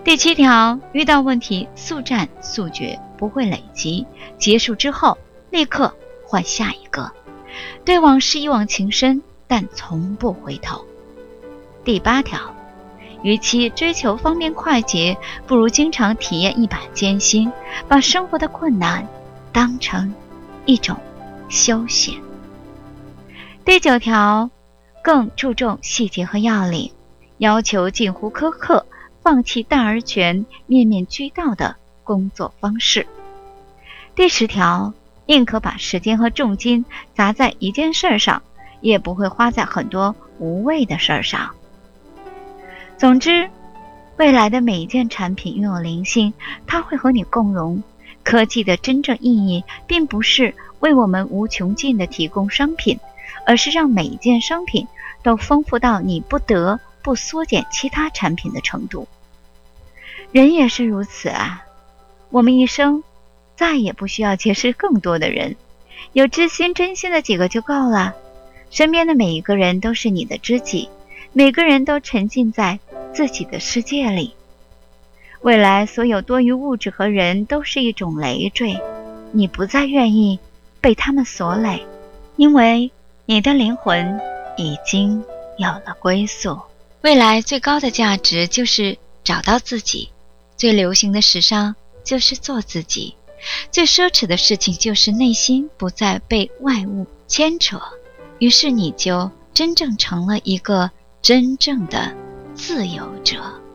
第7条，遇到问题速战速决，不会累积，结束之后立刻换下一个。对往事一往情深，但从不回头。第8条，与其追求方便快捷，不如经常体验一把艰辛，把生活的困难当成一种休闲。第9条，更注重细节和要领，要求近乎苛刻，放弃大而全、面面俱到的工作方式。第10条，宁可把时间和重金砸在一件事上，也不会花在很多无谓的事上。总之，未来的每一件产品拥有灵性，它会和你共融。科技的真正意义并不是为我们无穷尽的提供商品，而是让每一件商品都丰富到你不得不缩减其他产品的程度。人也是如此啊，我们一生再也不需要结识更多的人，有知心真心的几个就够了。身边的每一个人都是你的知己，每个人都沉浸在自己的世界里。未来所有多余物质和人都是一种累赘，你不再愿意被他们所累，因为你的灵魂已经有了归宿。未来最高的价值就是找到自己，最流行的时尚就是做自己，最奢侈的事情就是内心不再被外物牵扯，于是你就真正成了一个真正的自由者。